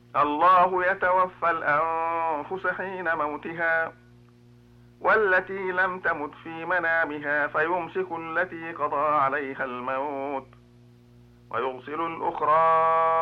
الله يتوفى الأنفس حين موتها والتي لم تمت في منامها فيمسك التي قضى عليها الموت ويرسل الأخرى